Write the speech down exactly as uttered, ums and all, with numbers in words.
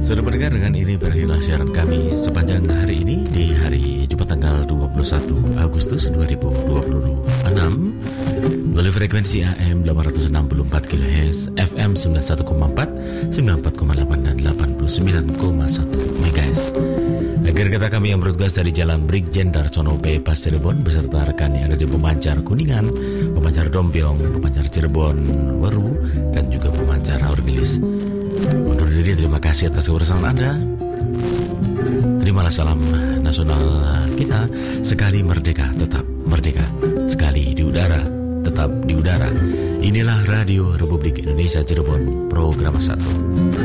Sudah mendengar, dengan ini berakhirlah siaran kami sepanjang hari ini di hari Jumat tanggal dua puluh satu Agustus dua ribu dua puluh enam melalui frekuensi A M delapan ratus enam puluh empat kilohertz, F M sembilan puluh satu koma empat, sembilan puluh empat koma delapan dan delapan puluh sembilan koma satu megahertz. Agar kata kami yang bertugas dari Jalan Brigjen Darsono B Pas Cirebon beserta rekan yang ada di Pemancar Kuningan, Pemancar Dombyong, Pemancar Cirebon Weru dan juga Pemancar Aurgelis. Undur diri, terima kasih atas kebersamaan Anda. Terimalah salam nasional kita. Sekali merdeka, tetap merdeka. Sekali di udara, tetap di udara. Inilah Radio Republik Indonesia Cirebon, program satu.